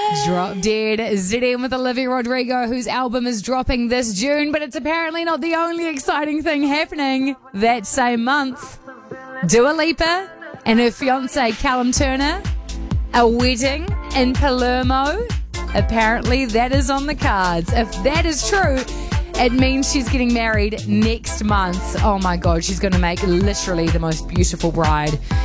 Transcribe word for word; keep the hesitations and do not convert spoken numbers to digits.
Drop Dead, Z M with Olivia Rodrigo, whose album is dropping this June, but it's apparently not the only exciting thing happening that same month. Dua Lipa and her fiance Callum Turner, a wedding in Palermo. Apparently that is on the cards. If that is true, it means she's getting married next month. Oh my God, she's going to make literally the most beautiful bride